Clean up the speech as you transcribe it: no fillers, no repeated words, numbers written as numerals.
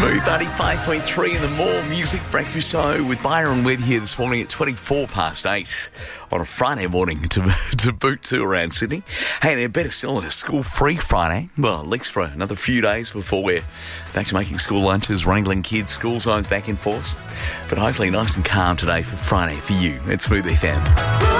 Smooth 95.3 in the More Music Breakfast Show with Byron Webb here this morning at 8 on a Friday morning to boot to around Sydney. Hey, and better still, a school-free Friday. Well, at least for another few days before we're back to making school lunches, wrangling kids, school zones back in force. But hopefully nice and calm today for Friday for you at Smooth FM.